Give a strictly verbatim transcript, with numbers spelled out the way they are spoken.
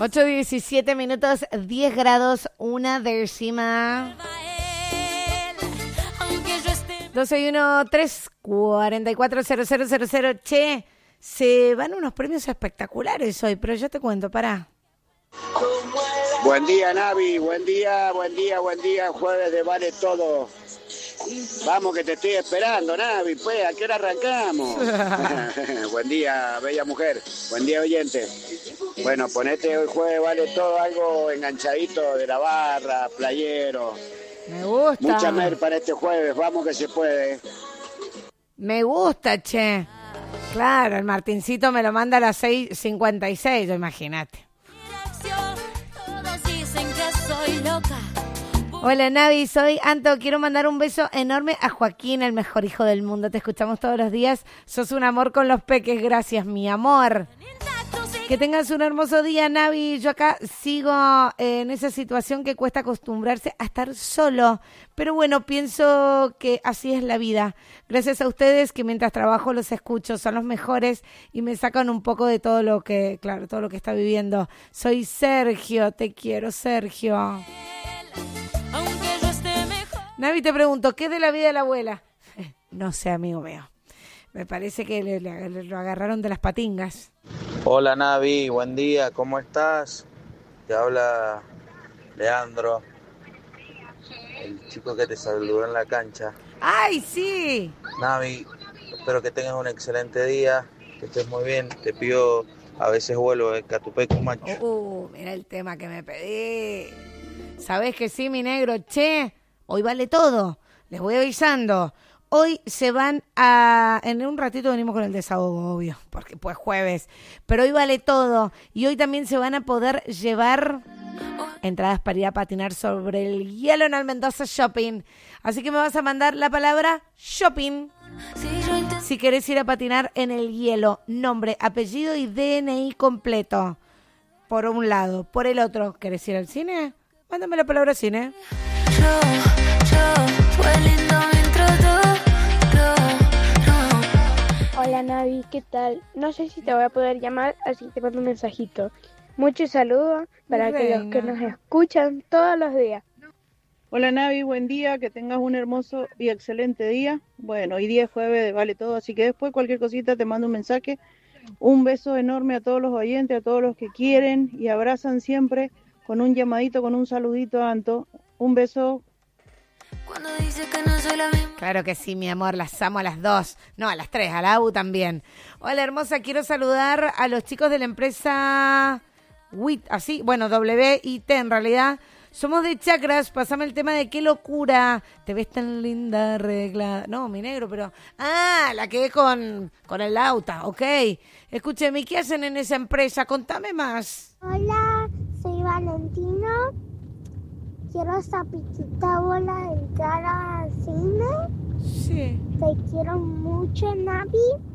ocho diecisiete minutos, diez grados, una décima. doce y uno, tres cuarenta y cuatro, cero cero cero cero. Che, se van unos premios espectaculares hoy, pero yo te cuento, pará. Buen día, Navi, buen día, buen día, buen día, jueves de Vale Todo. Vamos que te estoy esperando, Navi, pues, ¿a qué hora arrancamos? Buen día, bella mujer, buen día, oyente. Bueno, ponete hoy jueves Vale Todo, algo enganchadito de la barra, playero. Me gusta. Mucha mer para este jueves, vamos que se puede. Me gusta, che. Claro, el Martincito me lo manda a las seis cincuenta y seis, imagínate. Hola, Navi, soy Anto. Quiero mandar un beso enorme a Joaquín, el mejor hijo del mundo. Te escuchamos todos los días. Sos un amor con los peques. Gracias, mi amor. Que tengas un hermoso día, Navi. Yo acá sigo en esa situación que cuesta acostumbrarse a estar solo. Pero bueno, pienso que así es la vida. Gracias a ustedes que mientras trabajo los escucho. Son los mejores y me sacan un poco de todo lo que, claro, todo lo que está viviendo. Soy Sergio. Te quiero, Sergio. Navi, te pregunto, ¿qué es de la vida de la abuela? No sé, amigo mío. Me parece que le, le, le lo agarraron de las patingas. Hola, Navi, buen día, ¿cómo estás? Te habla Leandro, el chico que te saludó en la cancha. ¡Ay, sí! Navi, espero que tengas un excelente día, que estés muy bien. Te pido, a veces vuelvo de Catupecu, macho. Uh, mira el tema que me pedí. ¿Sabés que sí, mi negro? Che, hoy vale todo. Les voy avisando. Hoy se van a... En un ratito venimos con el desahogo, obvio, porque pues jueves. Pero hoy vale todo. Y hoy también se van a poder llevar entradas para ir a patinar sobre el hielo en el Mendoza Shopping. Así que me vas a mandar la palabra shopping. Si querés ir a patinar en el hielo. Nombre, apellido y D N I completo. Por un lado. Por el otro, ¿querés ir al cine? Mándame la palabra cine. Yo, yo, fue lindo mientras duró, no. Hola, Navi, ¿qué tal? No sé si te voy a poder llamar, así que te mando un mensajito. Muchos saludos para que los que nos escuchan todos los días. Hola, Navi, buen día, que tengas un hermoso y excelente día. Bueno, hoy día es jueves de Vale Todo, así que después cualquier cosita te mando un mensaje. Un beso enorme a todos los oyentes, a todos los que quieren y abrazan siempre. Con un llamadito, con un saludito, Anto. Un beso. Cuando dice que no soy la misma. Claro que sí, mi amor, las amo a las dos. No, a las tres, a la U también. Hola, hermosa, quiero saludar a los chicos de la empresa W I T, así, bueno, W I T en realidad. Somos de Chakras, pasame el tema de qué locura. Te ves tan linda, arreglada. No, mi negro, pero... Ah, la quedé con, con el Lauta, ok. Escúcheme, ¿qué hacen en esa empresa? Contame más. Hola, soy Valentino. Quiero esa piquita bola de entrar al cine. Sí. Te quiero mucho, Navi.